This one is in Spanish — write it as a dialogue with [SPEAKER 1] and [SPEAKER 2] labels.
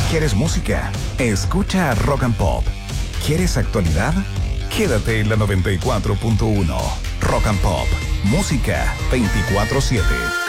[SPEAKER 1] ¿Quieres música? Escucha Rock and Pop. ¿Quieres actualidad? Quédate en la 94.1. Rock and Pop. Música 24/7.